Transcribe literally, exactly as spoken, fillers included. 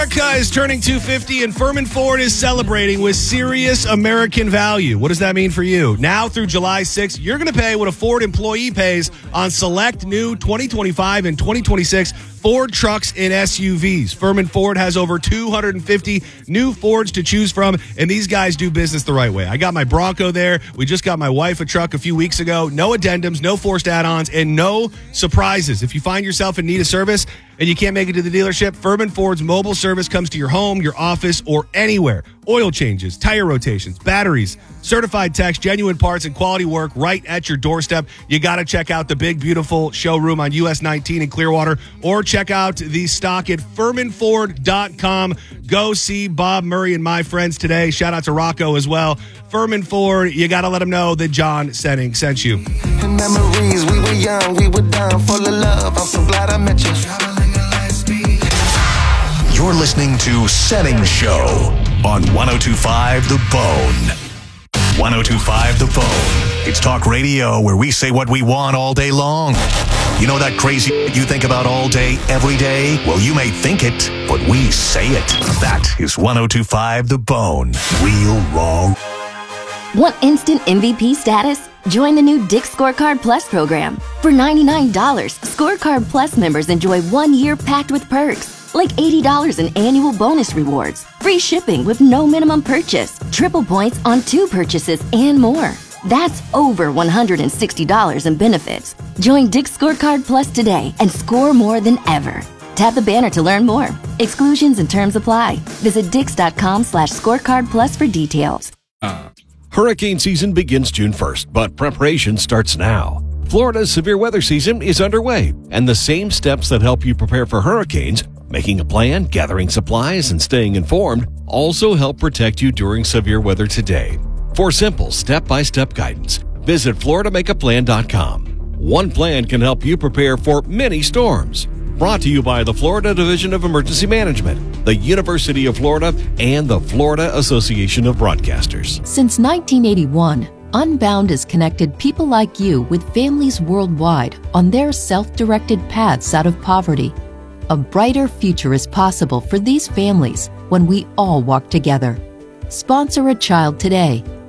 America is turning two fifty, and Furman Ford is celebrating with serious American value. What does that mean for you? Now through July sixth, you're going to pay what a Ford employee pays on select new twenty twenty-five and twenty twenty-six Ford trucks and S U Vs. Furman Ford has over two hundred fifty new Fords to choose from, and these guys do business the right way. I got my Bronco there. We just got my wife a truck a few weeks ago. No addendums, no forced add-ons, and no surprises. If you find yourself in need of service and you can't make it to the dealership, Furman Ford's mobile service comes to your home, your office, or anywhere. Oil changes, tire rotations, batteries, certified techs, genuine parts, and quality work right at your doorstep. You got to check out the big, beautiful showroom on U S nineteen in Clearwater, or check out the stock at Furman Ford dot com. Go see Bob Murray and my friends today. Shout out to Rocco as well. Furman Ford, you got to let them know that John Senning sent you. In memories, we were young, we were down, full of love. I'm so glad I met you. You're listening to Senning Show on one oh two point five The Bone. one oh two point five The Bone. It's talk radio where we say what we want all day long. You know that crazy you think about all day, every day? Well, you may think it, but we say it. That is one oh two point five The Bone. Real raw. Want instant M V P status? Join the new Dick's Scorecard Plus program. For ninety-nine dollars, Scorecard Plus members enjoy one year packed with perks. Like eighty dollars in annual bonus rewards, free shipping with no minimum purchase, triple points on two purchases, and more. That's over one hundred sixty dollars in benefits. Join Dick's Scorecard Plus today and score more than ever. Tap the banner to learn more. Exclusions and terms apply. Visit dix.com slash scorecard plus for details. Uh, hurricane season begins June first, but preparation starts now. Florida's severe weather season is underway, and the same steps that help you prepare for hurricanes, making a plan, gathering supplies, and staying informed, also help protect you during severe weather today. For simple step-by-step guidance, visit Florida Make A Plan dot com. One plan can help you prepare for many storms. Brought to you by the Florida Division of Emergency Management, the University of Florida, and the Florida Association of Broadcasters. Since nineteen eighty-one, Unbound has connected people like you with families worldwide on their self-directed paths out of poverty. A brighter future is possible for these families when we all walk together. Sponsor a child today